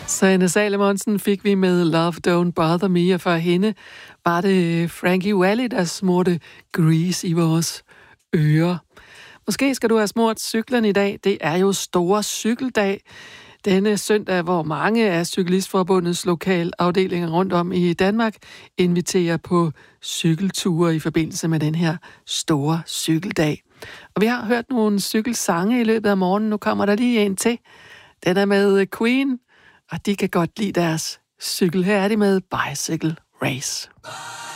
Sanne Salomonsen fik vi med Love Don't Bother Me, og for hende var det Frankie Valli, der smurte grease i vores ører. Måske skal du have smurt cyklen i dag. Det er jo store cykeldag denne søndag, hvor mange af Cyklistforbundets lokalafdelinger rundt om i Danmark inviterer på cykelture i forbindelse med den her store cykeldag. Og vi har hørt nogle cykelsange i løbet af morgenen. Nu kommer der lige en til. Den er med Queen, og de kan godt lide deres cykel. Her er de med Bicycle Race.